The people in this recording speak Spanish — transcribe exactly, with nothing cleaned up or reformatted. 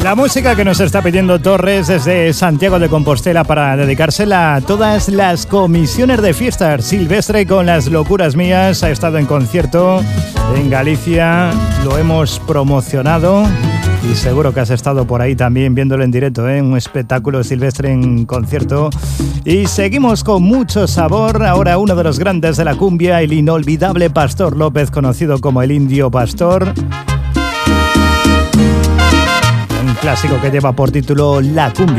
La música que nos está pidiendo Torres desde Santiago de Compostela para dedicársela a todas las comisiones de fiesta. Silvestre con Las Locuras Mías ha estado en concierto en Galicia, lo hemos promocionado y seguro que has estado por ahí también viéndolo en directo, ¿eh? Un espectáculo Silvestre en concierto. Y seguimos con mucho sabor. Ahora uno de los grandes de la cumbia, el inolvidable Pastor López, conocido como el Indio Pastor. Un clásico que lleva por título La Cumbia.